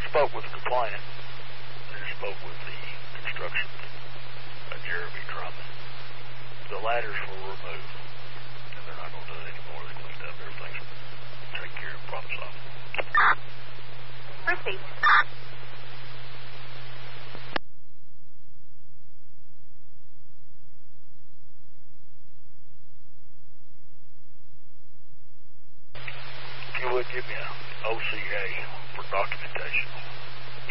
spoke with the complainant and spoke with the construction, Jeremy Drummond. The ladders were removed, and they're not going to do it anymore. They cleaned up. Everything's taken care of. Problem solved. Proceed. If you would give me an OCA for documentation.